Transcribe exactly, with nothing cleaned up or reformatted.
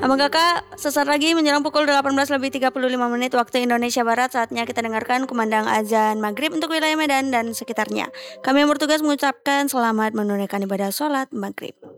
Aman Kakak, sesaat lagi menjelang pukul delapan belas lebih tiga puluh lima menit waktu Indonesia Barat, saatnya kita dengarkan kumandang azan maghrib untuk wilayah Medan dan sekitarnya. Kami yang bertugas mengucapkan selamat menunaikan ibadah sholat maghrib.